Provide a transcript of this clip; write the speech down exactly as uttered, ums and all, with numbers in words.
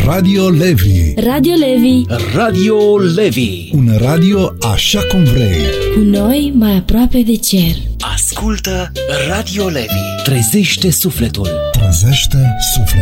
Radio Levi. Radio Levi. Radio Levi. Un radio așa cum vrei. Cu noi mai aproape de cer. Ascultă Radio Levi. Trezește sufletul. Trezește sufletul.